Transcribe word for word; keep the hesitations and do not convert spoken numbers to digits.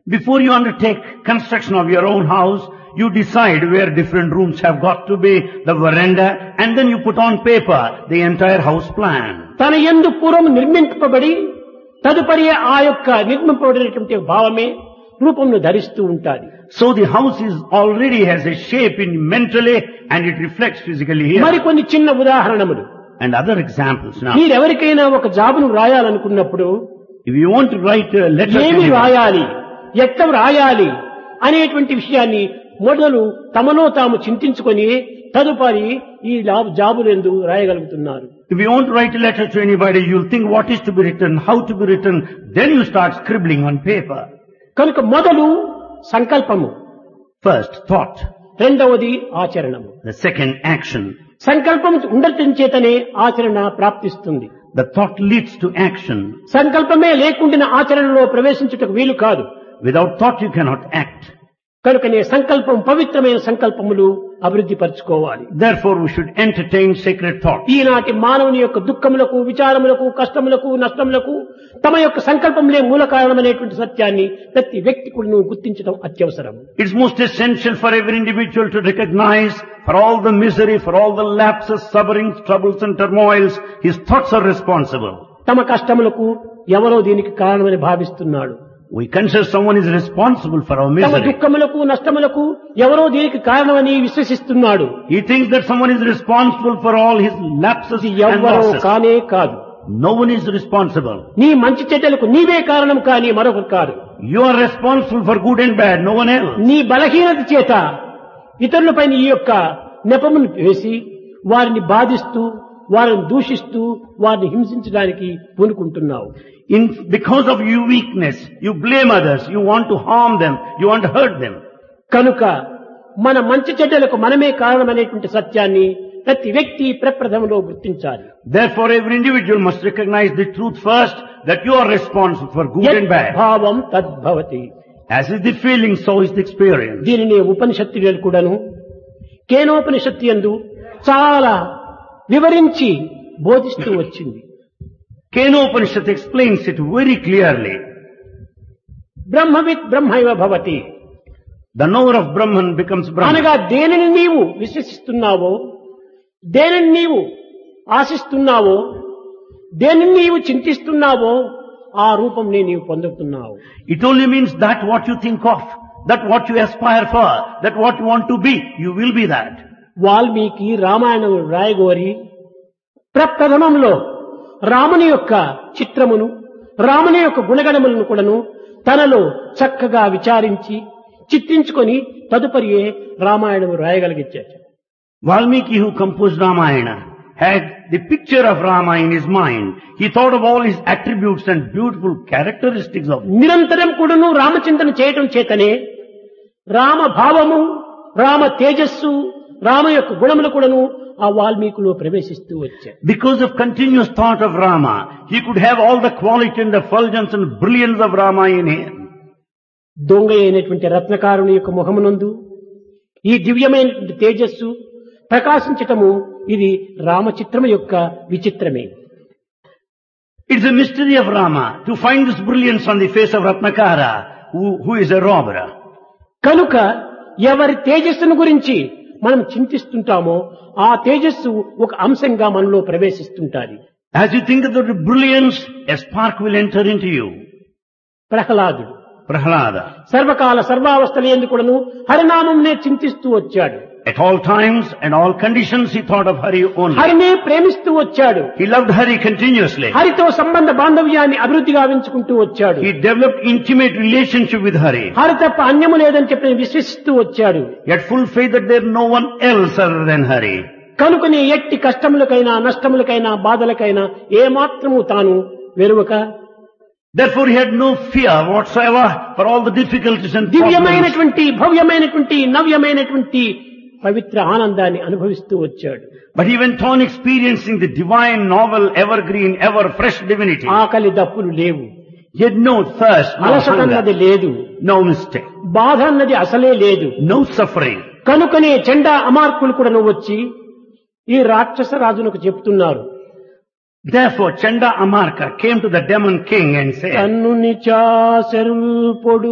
Before you undertake construction of your own house, you decide where different rooms have got to be, the veranda, and then you put on paper the entire house plan. తన యందు పూర్వం నిర్మింపబడి తదుపరి ఆ యొక్క నిర్మింపబడినటువంటి భావమే రూపంను ధరిస్తూ ఉంటాది. So the house is already has a shape in mentally and it reflects physically here. మరికొన్ని చిన్న ఉదాహరణములు. And other examples now. మీరెవరికైనా ఒక జాబును రాయాలనుకున్నప్పుడు If you want to write a letter to ఏమి anyone, రాయాలి, ఎక్కడ రాయాలి అనేటువంటి విషయాన్ని మొదలు తమలో తాము చింతించుకొని తదుపరి ఈ జాబులందు రాయగలుగుతున్నారు. if you want to write a letter to anybody, you'll think what is to be written, how to be written, then you start scribbling on paper. కనుక మొదలు సంకల్పము, First, thought. రెండవది ఆచరణము. The second, action. సంకల్పం ఉండటం చేతనే ఆచరణ ప్రాప్తిస్తుంది. The thought leads to action. సంకల్పమే లేకుండా ఆచరణలో ప్రవేశించుటకు వీలు కాదు. Without thought, you cannot act. కనుకనే సంకల్పం పవిత్రమైన సంకల్పములు అభివృద్ధి పరచుకోవాలి. Therefore, we should entertain sacred thought. ఈనాటి మానవుని యొక్క దుఃఖములకు, విచారములకు, కష్టములకు, నష్టములకు తమ యొక్క సంకల్పంలే మూల కారణమైనటువంటి సత్యాన్ని ప్రతి వ్యక్తి కూడా గుర్తించడం అత్యవసరం. It's most essential for every individual to recognize for all the misery, for all the lapses, sufferings, troubles and turmoils, his thoughts are responsible. తమ కష్టములకు ఎవరో దీనికి కారణమని భావిస్తున్నాడు. We consider someone is responsible for our తమ misery. దుఃఖములకు, నష్టములకు ఎవరో దీనికి కారణమని విశ్వసిస్తున్నాడు. He thinks that someone is responsible for all his lapses and ఎవరో losses. కానే కాదు. No one is responsible. నీ మంచి చెడ్డలకు నీవే కారణం కానీ మరొకరు కాదు. You are responsible for good and bad, no one else. నీ బలహీనత చేత ఇతరులపై ఈ యొక్క నెపమును వేసి వారిని బాధిస్తూ, వారిని దూషిస్తూ, వారిని హింసించడానికి పూనుకుంటున్నావు. In, because of your weakness, you blame others, you want to harm them, you want to hurt them. కనుక మన మంచి చెడ్డలకు మనమే కారణమనేటువంటి సత్యాన్ని ప్రతి వ్యక్తి ప్రప్రథమలో గుర్తించాలి. Therefore, every individual must recognize the truth first, that you are responsible for good and bad. భావం తద్భవతి. As is the feeling, so is the experience. దీనిని ఉపనిషత్తులు కూడాను కేనోపనిషత్తు యందు చాలా వివరించి బోధిస్తూ వచ్చింది. Kenopanishad explains it very clearly. బ్రహ్మవిత్ బ్రహ్మైవ Bhavati. The knower of Brahman becomes Brahman. అనగా దేనిని నీవు విశ్వసిస్తున్నావో, దేనిని నీవు ఆశిస్తున్నావో, దేనిని నీవు చింతిస్తున్నావో ఆ రూపంని నీవు పొందుతున్నావు. It only means that what you think of, that what you aspire for, that what you want to be, you will be that. Valmiki Ramayanam రాయగోరి ప్రప్రథమంలో రాముని యొక్క చిత్రమును, రాముని యొక్క గుణగణములను కూడాను తనలో చక్కగా విచారించి చిత్రించుకొని తదుపరియే రామాయణము రాయగలిగించాడు. Valmiki, who composed Ramayana, had the picture of Rama in his mind. He thought of all his attributes and beautiful characteristics of him. నిరంతరం కూడాను రామచింతన చేయటం చేతనే రామ భావము, రామ తేజస్సు, రామ యొక్క గుణములు కూడాను ఆ వాల్మీకులో ప్రవేశిస్తూ వచ్చాయి. Because of continuous thought of Rama, he could have all the quality and the effulgence and brilliance of Rama in him. దొంగ అయినటువంటి రత్నకారుని యొక్క ముఖమునందు ఈ దివ్యమైనటువంటి తేజస్సు ప్రకాశించటము ఇది రామచిత్రము యొక్క విచిత్రమే. It's a mystery of Rama to find this brilliance on the face of Ratnakara, who, who is a robber. కనుక ఎవరి తేజస్సును గురించి మనం చింతిస్తుంటామో ఆ తేజస్సు ఒక అంశంగా మనలో ప్రవేశిస్తుంటాది. As you think of the brilliance, a spark will enter into you. ప్రహ్లాదుడు Prahlada. సర్వకాల సర్వావస్థల యందు కూడాను హరినామంనే చింతిస్తూ వచ్చాడు. At all times and all conditions he thought of Hari only. హరినే ప్రేమిస్తూ వచ్చాడు. He loved Hari continuously. హరితో సంబంధ బాంధవ్యాన్ని అభివృద్ధి గావించుకుంటూ వచ్చాడు. He developed intimate relationship with Hari. Hari తప్ప అన్యము లేదని చెప్పి విశ్వసిస్తూ వచ్చాడు. He had full faith that there is no one else other than Hari. కనుకనే ఎట్టి కష్టములకైనా, నష్టములకైనా, బాధలకైనా ఏమాత్రము తాను వెరువక Therefore he had no fear whatsoever for all the difficulties and problems. దివ్యమైనటువంటి, భవ్యమైనటువంటి, నవ్యమైనటువంటి పవిత్ర ఆనందాన్ని అనుభవిస్తూ వచ్చాడు. But he went on experiencing the divine, novel, evergreen, ever fresh divinity. ఆకలి దప్పులు లేవు, He had no thirst, no అలసట అన్నది hunger, లేదు, no mistake, బాధ అన్నది అసలే లేదు. no suffering. కనుకనే చండా అమార్కులు కూడా వచ్చి ఈ రాక్షస రాజునకు చెప్తున్నారు. Therefore Chanda Amarka came to the demon king and said, కన్నుని చాసరుల్ పొడు